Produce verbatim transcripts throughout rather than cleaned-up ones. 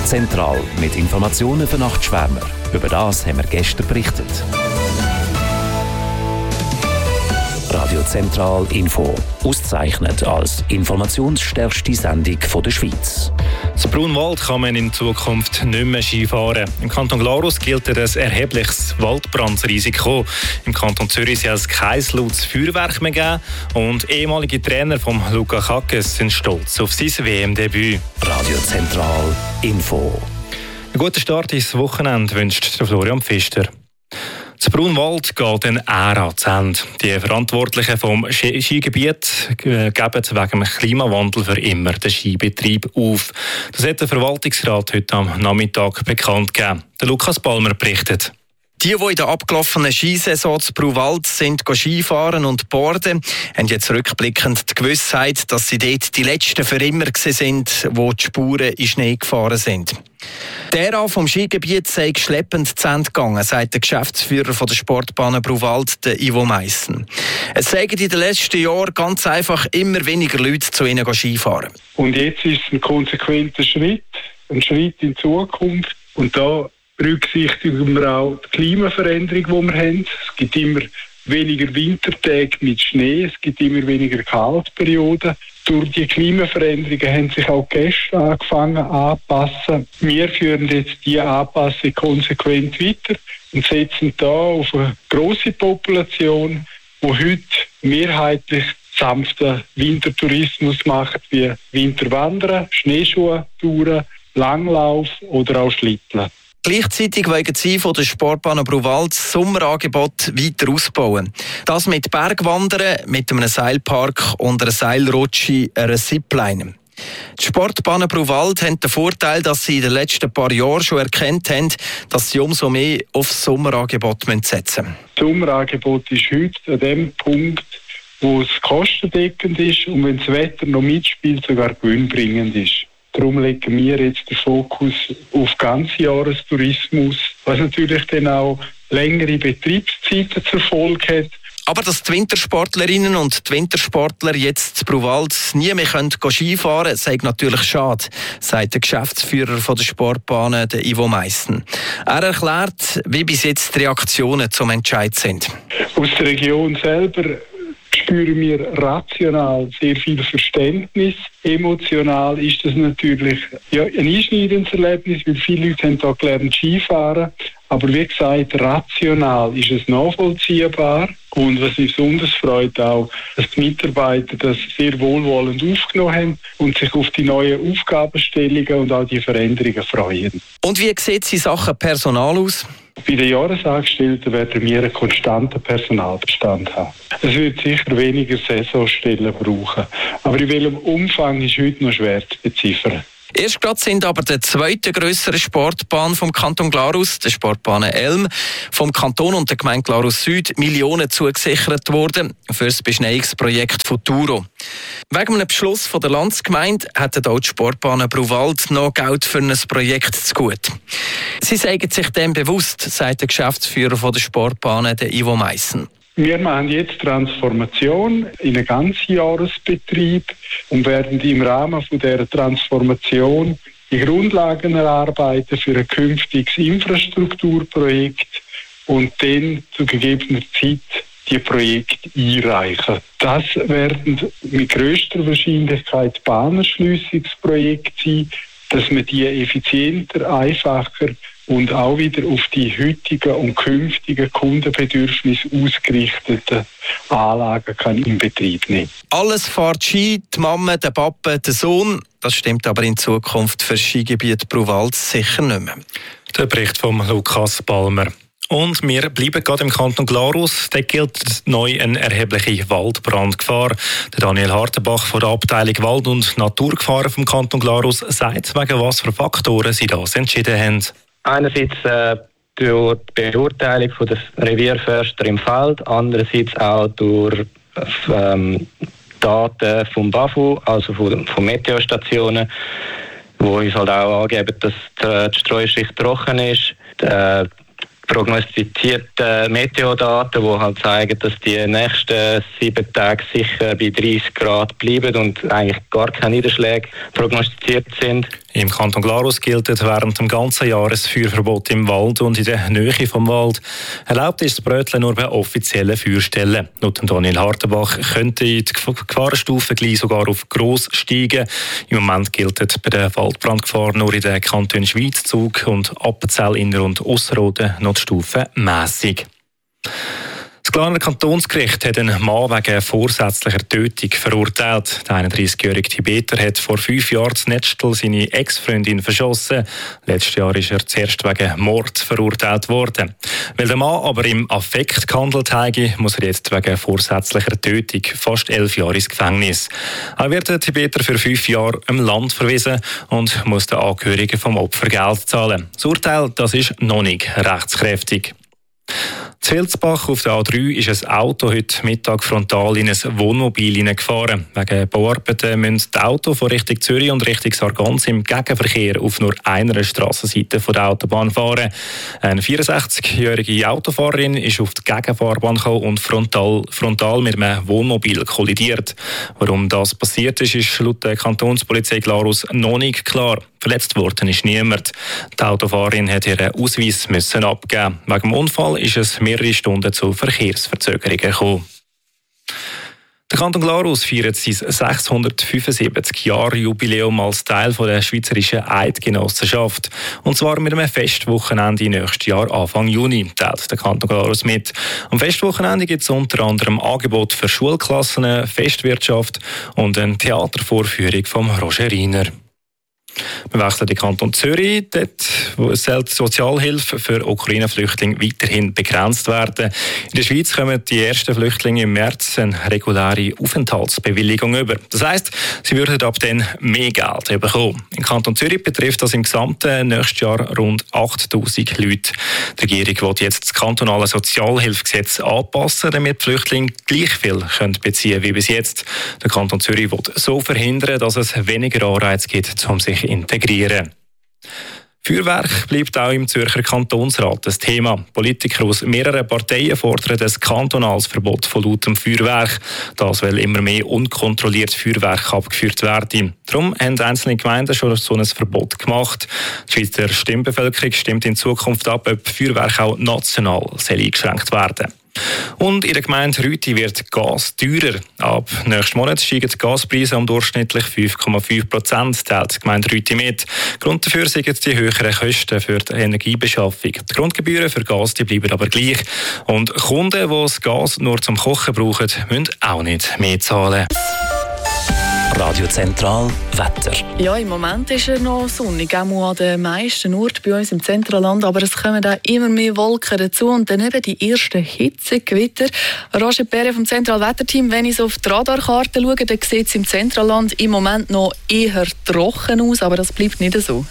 Zentral mit Informationen für Nachtschwärmer. Über das haben wir gestern berichtet. Radio Zentral Info. Ausgezeichnet als informationsstärkste Sendung der Schweiz. In Brunwald kann man in Zukunft nicht mehr Skifahren. Im Kanton Glarus gilt ein erhebliches Waldbrandrisiko. Im Kanton Zürich soll es kein lautes Feuerwerk mehr geben. Und ehemalige Trainer von Luca Kackes sind stolz auf sein W M-Debüt. Radio Zentral Info. Einen guten Start ins Wochenende wünscht der Florian Pfister. In Brunwald geht eine Ära zu Ende. Die Verantwortlichen vom Skigebiet geben wegen dem Klimawandel für immer den Skibetrieb auf. Das hat der Verwaltungsrat heute am Nachmittag bekannt gegeben. Der Lukas Palmer berichtet. Die, die in der abgelaufenen Skisaison zu Brunwald sind, Skifahren und boarden, haben jetzt rückblickend die Gewissheit, dass sie dort die Letzten für immer sind, wo die Spuren in Schnee gefahren sind. Der Ära vom Skigebiet sei schleppend zu Ende gegangen, sagt der Geschäftsführer von der Sportbahn Brunwald, der Ivo Meissen. Es seien in den letzten Jahren ganz einfach immer weniger Leute zu ihnen Skifahren. Und jetzt ist es ein konsequenter Schritt, ein Schritt in die Zukunft. Und da berücksichtigen wir auch die Klimaveränderung, die wir haben. Es gibt immer weniger Wintertage mit Schnee, es gibt immer weniger Kaltperioden. Durch die Klimaveränderungen haben sich auch die Gäste angefangen anzupassen. Wir führen jetzt diese Anpassung konsequent weiter und setzen da auf eine grosse Population, die heute mehrheitlich sanften Wintertourismus macht, wie Winterwandern, Schneeschuhtouren, Langlauf oder auch Schlitteln. Gleichzeitig wollen sie von der Sportbahn Brunwald das Sommerangebot weiter ausbauen. Das mit Bergwandern, mit einem Seilpark und einer Seilrutsche, einer Zipline. Die Sportbahn Brunwald haben den Vorteil, dass sie in den letzten paar Jahren schon erkannt haben, dass sie umso mehr auf das Sommerangebot setzen müssen. Das Sommerangebot ist heute an dem Punkt, wo es kostendeckend ist und wenn das Wetter noch mitspielt, sogar gewinnbringend ist. Darum legen wir jetzt den Fokus auf Ganzjahrestourismus, was natürlich dann auch längere Betriebszeiten zur Folge hat. Aber dass die Wintersportlerinnen und die Wintersportler jetzt in Brunwald nie mehr Skifahren können, sei natürlich schade, sagt der Geschäftsführer von der Sportbahn, der Ivo Meissen. Er erklärt, wie bis jetzt die Reaktionen zum Entscheid sind. Aus der Region selber spüren wir rational sehr viel Verständnis. Emotional ist das natürlich ja, ein einschneidendes Erlebnis, weil viele Leute haben da gelernt Skifahren. Aber wie gesagt, rational ist es nachvollziehbar. Und was mich besonders freut auch, dass die Mitarbeiter das sehr wohlwollend aufgenommen haben und sich auf die neuen Aufgabenstellungen und auch die Veränderungen freuen. Und wie sieht es in Sachen Personal aus? Bei den Jahresangestellten werden wir einen konstanten Personalbestand haben. Es wird sicher weniger Saisonstellen brauchen. Aber in welchem Umfang ist heute noch schwer zu beziffern. Erst gerade sind aber der zweite grössere Sportbahn vom Kanton Glarus, der Sportbahn Elm, vom Kanton und der Gemeinde Glarus Süd Millionen zugesichert worden für das Beschneiungsprojekt Futuro. Wegen einem Beschluss von der Landsgemeinde hätten auch die Sportbahn Brunwald noch Geld für ein Projekt zu gut. Sie sagen sich dem bewusst, sagt der Geschäftsführer von der Sportbahn, der Ivo Meissen. Wir machen jetzt Transformation in einen Ganzjahresbetrieb und werden im Rahmen von dieser Transformation die Grundlagen erarbeiten für ein künftiges Infrastrukturprojekt und dann zu gegebener Zeit die Projekte einreichen. Das werden mit grösster Wahrscheinlichkeit Bahnerschliessungsprojekte sein, dass man die effizienter, einfacher und auch wieder auf die heutigen und künftigen Kundenbedürfnisse ausgerichteten Anlagen kann in Betrieb nehmen. Alles fährt Ski, die Mama, der Papa, der Sohn. Das stimmt aber in Zukunft für das Skigebiet Brunwald sicher nicht mehr. Der Bericht von Lukas Palmer. Und wir bleiben gerade im Kanton Glarus. Da gilt neu eine erhebliche Waldbrandgefahr. Der Daniel Hartenbach von der Abteilung Wald- und Naturgefahren vom Kanton Glarus sagt, wegen was für Faktoren sie das entschieden haben. Einerseits äh, durch die Beurteilung der Revierförster im Feld, andererseits auch durch ähm, Daten vom B A F U, also von, von Meteostationen, wo uns halt auch angeben, dass die Streuschicht trocken ist. Die, prognostizierte Meteodaten, die halt zeigen, dass die nächsten sieben Tage sicher bei dreißig Grad bleiben und eigentlich gar keine Niederschläge prognostiziert sind. Im Kanton Glarus gilt während dem ganzen Jahr ein Feuerverbot im Wald und in der Nähe vom Wald. Erlaubt ist das Bröteln nur bei offiziellen Feuerstellen. Laut Daniel Hartenbach könnte die Gefahrenstufe gleich sogar auf gross steigen. Im Moment gilt bei der Waldbrandgefahr nur in den Kantonen Schwyz, Zug und Appenzell Inner- und Ausserrhoden noch die Stufe mässig. Das Glarner Kantonsgericht hat einen Mann wegen vorsätzlicher Tötung verurteilt. Der einunddreißigjährige Tibeter hat vor fünf Jahren in Netzstel seine Ex-Freundin verschossen. Letztes Jahr ist er zuerst wegen Mord verurteilt worden. Weil der Mann aber im Affekt gehandelt hat, muss er jetzt wegen vorsätzlicher Tötung fast elf Jahre ins Gefängnis. Er wird der Tibeter für fünf Jahre im Land verwiesen und muss den Angehörigen vom Opfer Geld zahlen. Das Urteil das ist noch nicht rechtskräftig. In Vilsbach auf der A drei ist ein Auto heute Mittag frontal in ein Wohnmobil hineingefahren. Wegen Bauarbeiten müssen die Autos von Richtung Zürich und Richtung Sargans im Gegenverkehr auf nur einer Strassenseite der Autobahn fahren. Eine vierundsechzigjährige Autofahrerin ist auf die Gegenfahrbahn gekommen und frontal, frontal mit einem Wohnmobil kollidiert. Warum das passiert ist, ist laut der Kantonspolizei Glarus noch nicht klar. Verletzt worden ist niemand. Die Autofahrerin hat ihren Ausweis müssen abgeben. Wegen dem Unfall ist es mehrere Stunden zu Verkehrsverzögerungen gekommen. Der Kanton Glarus feiert sein sechshundertfünfundsiebzig Jahre Jubiläum als Teil der Schweizerischen Eidgenossenschaft. Und zwar mit einem Festwochenende nächstes Jahr Anfang Juni, teilt der Kanton Glarus mit. Am Festwochenende gibt es unter anderem Angebot für Schulklassen, Festwirtschaft und eine Theatervorführung von Roger Riener. Wir wechseln in den Kanton Zürich. Dort soll die Sozialhilfe für Ukraine-Flüchtlinge weiterhin begrenzt werden. In der Schweiz kommen die ersten Flüchtlinge im März eine reguläre Aufenthaltsbewilligung über. Das heisst, sie würden ab dann mehr Geld bekommen. Im Kanton Zürich betrifft das im Gesamten nächstes Jahr rund achttausend Leute. Die Regierung will jetzt das kantonale Sozialhilfegesetz anpassen, damit die Flüchtlinge gleich viel können beziehen wie bis jetzt. Der Kanton Zürich will so verhindern, dass es weniger Anreize gibt, um sich integrieren. Feuerwerk bleibt auch im Zürcher Kantonsrat das Thema. Politiker aus mehreren Parteien fordern ein kantonales Verbot von lautem Feuerwerk. Das weil immer mehr unkontrolliert Feuerwerk abgeführt werden. Darum haben einzelne Gemeinden schon so ein Verbot gemacht. Die Schweizer Stimmbevölkerung stimmt in Zukunft ab, ob Feuerwerk auch national eingeschränkt werden soll. Und in der Gemeinde Rüti wird Gas teurer. Ab nächsten Monat steigen die Gaspreise um durchschnittlich fünf Komma fünf Prozent, teilt die Gemeinde Rüti mit. Grund dafür sind die höheren Kosten für die Energiebeschaffung. Die Grundgebühren für Gas die bleiben aber gleich. Und Kunden, die das Gas nur zum Kochen brauchen, müssen auch nicht mehr zahlen. Radio Zentral Wetter. Ja, im Moment ist er noch sonnig, auch an den meisten Orten bei uns im Zentralland, aber es kommen auch immer mehr Wolken dazu und dann eben die ersten Hitzegewitter. Roger Perre vom Zentralwetterteam, wenn ich so auf die Radarkarte schaue, dann sieht es im Zentralland im Moment noch eher trocken aus, aber das bleibt nicht so.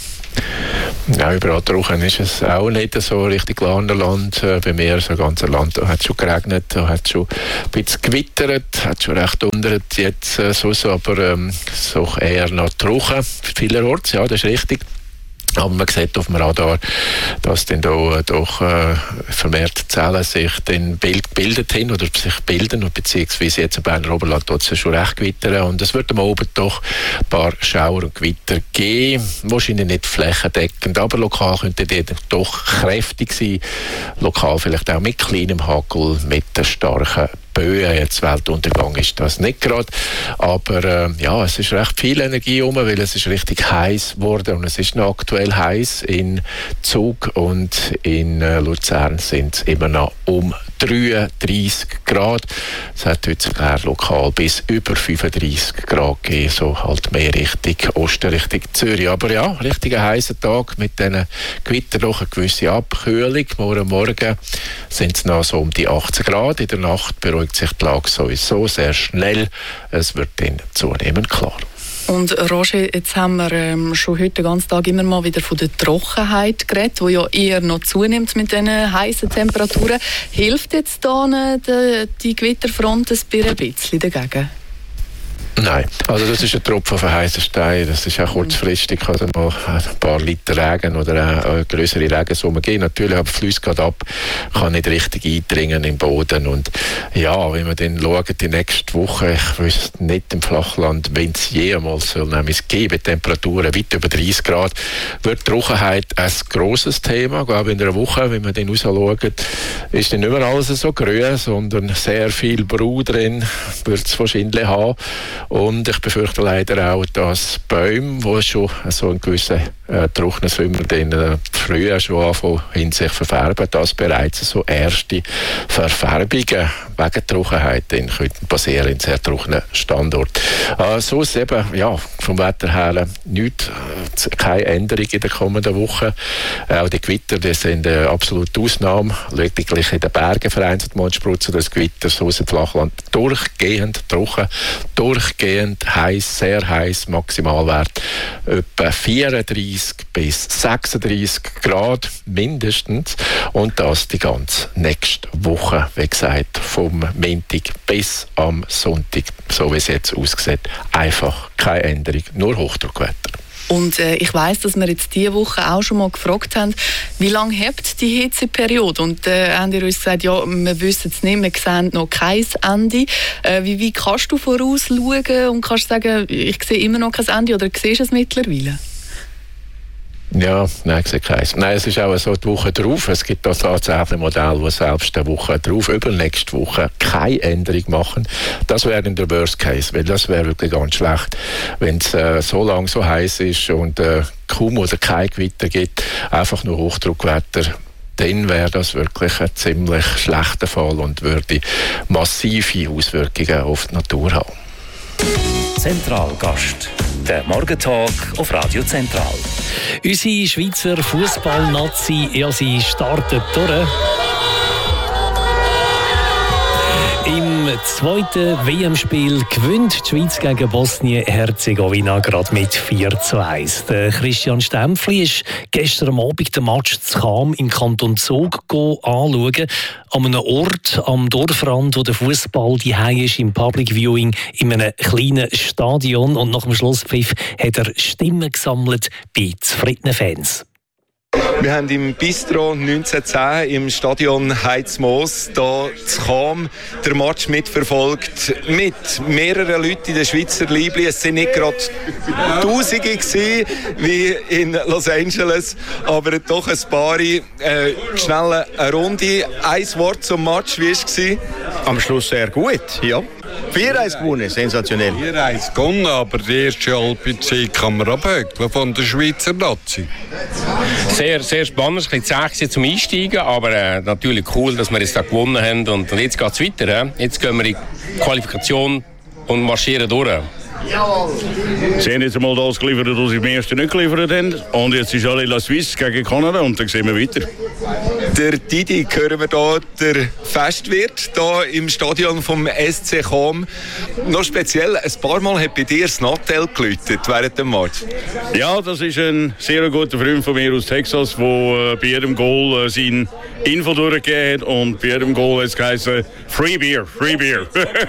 Ja, überall trocken ist es auch nicht so richtig Glarner Land. Bei mir, so ganze Land, da hat es schon geregnet, da hat es schon ein bisschen gewittert, hat schon recht dundert jetzt äh, so, so, aber ähm, so eher noch trocken, vielerorts, ja, das ist richtig. Aber man sieht auf dem Radar, dass dann da doch äh, vermehrt Zellen sich dann Bild gebildet haben oder sich bilden, und beziehungsweise jetzt im Berner Oberland tut es schon recht gewittern. Und es wird am Abend doch ein paar Schauer und Gewitter geben. Wahrscheinlich nicht flächendeckend, aber lokal könnte die doch kräftig sein. Lokal vielleicht auch mit kleinem Hagel, mit der starken Böen. Jetzt Weltuntergang ist das nicht gerade. Aber äh, ja, es ist recht viel Energie rum, weil es ist richtig heiß geworden und es ist noch aktuell heiß. In Zug und in äh, Luzern sind es immer noch um dreiunddreißig Grad. Es hat heute sogar lokal bis über fünfunddreißig Grad gegeben, so halt mehr Richtung Osten, Richtung Zürich. Aber ja, richtig heißer Tag mit diesen Gewittern, doch eine gewisse Abkühlung. Morgen Morgen sind es noch so um die achtzehn Grad. In der Nacht beruhigt sich die Lage sowieso sehr schnell. Es wird dann zunehmend klar. Und Roger, jetzt haben wir ähm, schon heute den ganzen Tag immer mal wieder von der Trockenheit geredet, die ja eher noch zunimmt mit diesen heißen Temperaturen. Hilft jetzt da die, die Gewitterfront ein bisschen dagegen? Nein, also das ist ein Tropfen auf einen heißen Stein. Das ist auch kurzfristig, kann also mal ein paar Liter Regen oder auch eine größere Regensumme geben. Natürlich, aber fließt gerade ab, kann nicht richtig eindringen im Boden. Und ja, wenn wir dann schauen, die nächste Woche, ich wüsste nicht im Flachland, wenn es jemals soll, nämlich geben Temperaturen weit über dreißig Grad, wird Trockenheit ein grosses Thema. Ich glaube, in einer Woche, wenn wir dann raus schauen, ist dann nicht mehr alles so grün, sondern sehr viel Brau drin, wird es wahrscheinlich haben. Und ich befürchte leider auch, dass Bäume, die schon so einen gewissen äh, trockenen Sommer dann äh, früher schon anfangen, in sich verfärben, dass bereits so erste Verfärbungen wegen Trockenheit dann könnten passieren in sehr trockenen Standorten. Äh, so ist eben, ja, vom Wetter her nichts, äh, keine Änderung in der kommenden Woche. Äh, auch die Gewitter, die sind eine absolute Ausnahme. Lediglich in den Bergen vereinzelt mal spritzen das Gewitter, so ist im Flachland durchgehend trocken, durchgehend heiß, sehr heiß, Maximalwert etwa vierunddreißig bis sechsunddreißig Grad mindestens, und das die ganze nächste Woche, wie gesagt, vom Montag bis am Sonntag, so wie es jetzt aussieht, einfach keine Änderung, nur Hochdruckwetter. Und äh, ich weiss, dass wir jetzt diese Woche auch schon mal gefragt haben, wie lange hebt die Hitzeperiode? Und äh, haben ihr uns gesagt, ja, wir wissen es nicht, wir sehen noch kein Ende. Äh, wie, wie kannst du vorausschauen und kannst sagen, ich sehe immer noch kein Ende, oder siehst du es mittlerweile? Ja, nein, ich sehe keins. Nein, es ist auch so die Woche drauf. Es gibt auch tatsächlich Modelle, die selbst die Woche drauf, übernächste Woche, keine Änderung machen. Das wäre in der Worst Case, weil das wäre wirklich ganz schlecht, wenn es äh, so lange so heiß ist und äh, kaum oder kein Gewitter gibt, einfach nur Hochdruckwetter. Dann wäre das wirklich ein ziemlich schlechter Fall und würde massive Auswirkungen auf die Natur haben. Zentralgast. Der Morgentalk auf Radio Zentral. Unsere Schweizer Fußball-Nazi, ja, sie startet durch. Im zweiten W M-Spiel gewinnt die Schweiz gegen Bosnien-Herzegowina gerade mit vier zu eins. Der Christian Stempfli ist gestern am Abend den Match zu Cham im Kanton Zug anschauen. An einem Ort am Dorfrand, wo der Fußball die ist, im Public Viewing in einem kleinen Stadion. Und nach dem Schlusspfiff hat er Stimmen gesammelt bei zufriedenen Fans. Wir haben im Bistro neunzehnhundertzehn im Stadion Heizmoos hier zu Cham den Match mitverfolgt mit mehreren Leuten in der Schweizer Liebli. Es sind nicht gerade Tausende gewesen, wie in Los Angeles, aber doch ein paar. Äh, schnell eine Runde. Ein Wort zum Match, wie war es? Am Schluss sehr gut, ja. vier eins gewonnen, sensationell. vier eins gewonnen, aber die erste Halbzeit kann man abhökeln von der Schweizer Nazi. Sehr, sehr spannend, ein bisschen zäh zum Einsteigen, aber äh, natürlich cool, dass wir jetzt da gewonnen haben. Und jetzt geht es weiter. He? Jetzt gehen wir in die Qualifikation und marschieren durch. Sie haben jetzt einmal das geliefert, was sie im ersten nicht geliefert haben. Und jetzt ist alle La Suisse gegen Kanada und dann sehen wir weiter. Der Didi, hören wir hier, der Festwirt hier im Stadion vom S C Cham. Noch speziell, ein paar Mal hat bei dir das Nattel geläutet während dem Match. Ja, das ist ein sehr guter Freund von mir aus Texas, der äh, bei jedem Goal äh, sein Info durchgegeben hat. Und bei jedem Goal hat es geheißen, Free Beer, Free Beer.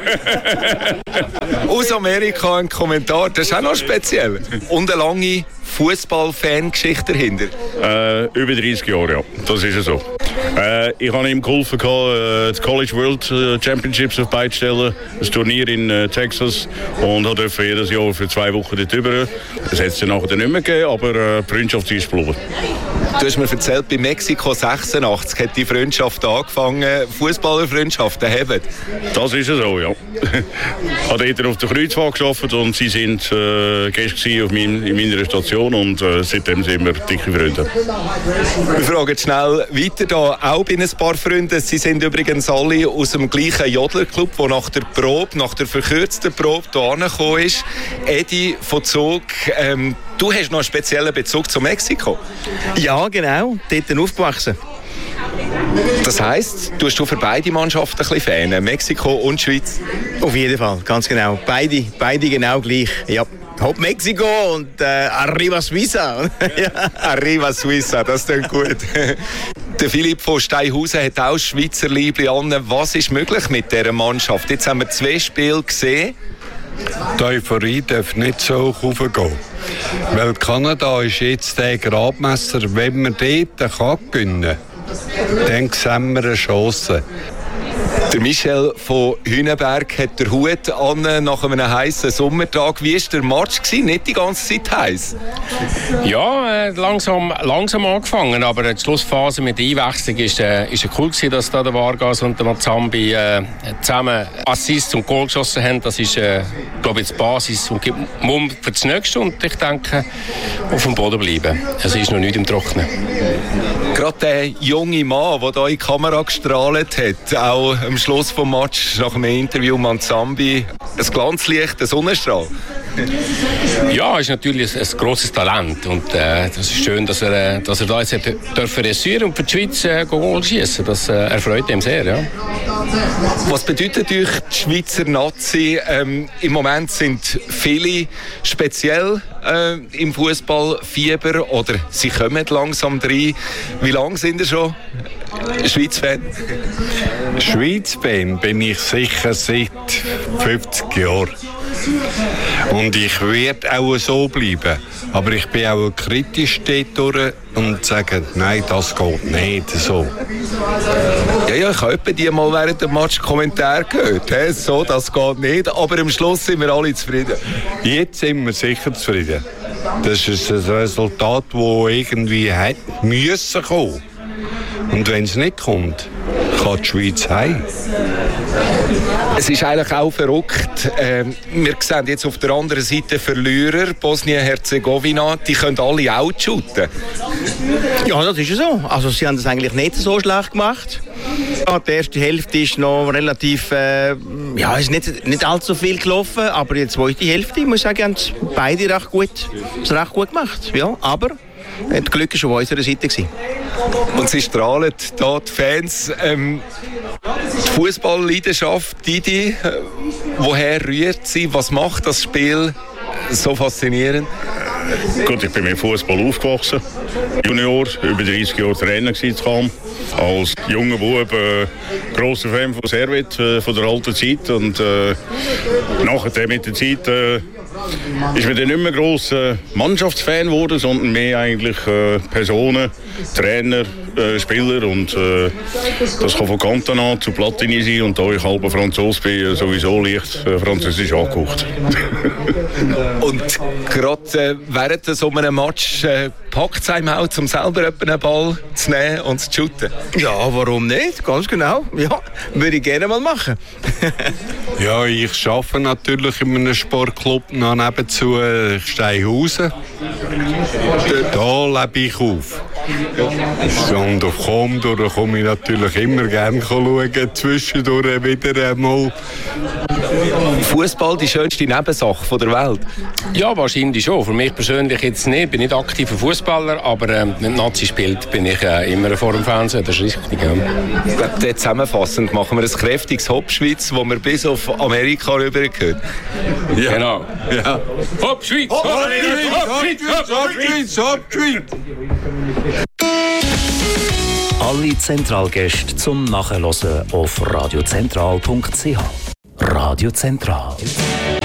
Aus Amerika ein Kommentar, das ist auch noch speziell. Und eine lange Fußball-Fan-Geschichte dahinter. Äh, über dreißig Jahre, ja. Das ist so. Äh, ich habe ihm geholfen, äh, das College World Championships auf beide Stellen, das Turnier in äh, Texas, und habe jedes Jahr für zwei Wochen dort rüber. Das hat es dann nachher nicht mehr gegeben, aber äh, die Freundschaft ist geblieben. Du hast mir erzählt, bei Mexiko sechsundachtzig hat die Freundschaft angefangen. Fußballerfreundschaften haben. Das ist so, ja. Ich habe dort auf der Kreuzfahrt gearbeitet und sie sind äh, Gäste auf mein, in meiner Station, und äh, seitdem sind wir dicke Freunde. Wir fragen schnell weiter da, auch bei ein paar Freunden. Sie sind übrigens alle aus dem gleichen Jodlerclub, der nach der Probe, nach der verkürzten Probe hier angekommen ist. Edi von Zug, ähm, du hast noch einen speziellen Bezug zu Mexiko. Ja, genau, dort aufgewachsen. Das heisst, du hast für beide Mannschaften ein bisschen Fan, Mexiko und Schweiz? Auf jeden Fall, ganz genau. Beide, beide genau gleich. Ja. Hopp Mexiko und äh, Arriba Suiza. Ja. Arriba Suiza, das klingt gut. Der Philipp von Steinhausen hat auch Schweizer Liebli an. Was ist möglich mit dieser Mannschaft? Jetzt haben wir zwei Spiele gesehen. Die Euphorie darf nicht so hochgehen. Weil Kanada ist jetzt der Gradmesser. Wenn man dort kann gewinnen kann, dann sehen wir eine Chance. Der Michel von Hünenberg hat den Hut an nach einem heißen Sommertag. Wie war der Match? Nicht die ganze Zeit heiß? Ja, äh, langsam, langsam angefangen, aber die Schlussphase mit der Einwechslung ist, äh, ist cool gewesen, dass da der Vargas und der Mazambi äh, zusammen Assists und Goal geschossen haben. Das ist, äh, glaube ich, die Basis und gibt Mumm für das Nächste. Und ich denke, auf dem Boden bleiben. Es ist noch nicht im Trockenen. Gerade der junge Mann, der hier in die Kamera gestrahlt hat, auch am Schluss des Matches nach einem Interview mit Zambi, ein Glanzlicht, ein Sonnenstrahl. Ja, ist natürlich ein, ein grosses Talent und äh, das ist schön, dass er, dass er da jetzt dürfen reüssieren und für die Schweiz äh, Goal schießen. Das äh, erfreut ihm sehr. Ja. Was bedeutet euch die Schweizer Nazi? Ähm, Im Moment sind viele speziell äh, im Fußballfieber oder sie kommen langsam rein. Wie lange sind ihr schon Schweiz-Fan? Schweiz-Fan bin ich sicher seit fünfzig Jahren. Und ich werde auch so bleiben. Aber ich bin auch kritisch dort und sage, nein, das geht nicht so. Ja, ja, ich habe etwa die mal während dem Match Kommentar gehört. He? So, das geht nicht. Aber am Schluss sind wir alle zufrieden. Jetzt sind wir sicher zufrieden. Das ist ein Resultat, das irgendwie hätte müssen kommen. Und wenn es nicht kommt, kann die Schweiz heim. Es ist eigentlich auch verrückt. Ähm, wir sehen jetzt auf der anderen Seite Verlierer, Bosnien-Herzegowina, die können alle outshooten. Ja, das ist so. Also sie haben das eigentlich nicht so schlecht gemacht. Ja, die erste Hälfte ist noch relativ, äh, ja, ist nicht, nicht allzu viel gelaufen, aber die zweite Hälfte, ich muss sagen, haben beide recht gut, recht gut gemacht. Ja, aber das Glück war schon auf unserer Seite gewesen. Und sie strahlen hier die Fans. Ähm, die Fußballleidenschaft, Didi, äh, woher rührt sie? Was macht das Spiel so faszinierend? Gut, ich bin mit Fußball aufgewachsen. Junior, über dreißig Jahre Trainer gewesen. Als junger Bub äh, grosser Fan von Servet, äh, von der alten Zeit. Und äh, nachher mit der Zeit äh, ist man dann nicht mehr gross äh, Mannschaftsfan geworden, sondern mehr eigentlich äh, Personen, Trainer, äh, Spieler. Und äh, das kann von Cantona zu Platini sein. Und da ich halber Franzose bin, äh, sowieso leicht äh, französisch angekocht. Und gerade äh, während so einem Match äh, packt es einem auch, um selber einen Ball zu nehmen und zu shooten? Ja, warum nicht? Ganz genau. Ja, würde ich gerne mal machen. Ja, ich arbeite natürlich in einem Sportclub noch nebenzu in Steinhausen. Da lebe ich auf. Und auf Komdor komme ich natürlich immer gerne schauen, zwischendurch wieder einmal. Fußball die schönste Nebensache der Welt? Ja, wahrscheinlich schon. Für mich persönlich jetzt nicht. Ich bin nicht aktiver Fußballer, aber ähm, wenn die Nazi spielt, bin ich äh, immer vor dem Fernsehen. Das ist richtig. Ja. Ich glaube, zusammenfassend machen wir ein kräftiges Hop-Schweiz, das wir bis auf Amerika rübergehen. Ja. Genau. Ja. Hop-Schweiz! Hop-Schweiz! Hop-Schweiz! Hop-Schweiz! Hop-Schweiz! Alle Zentralgäste zum Nachhören auf radiozentral punkt c h. Radio Zentral.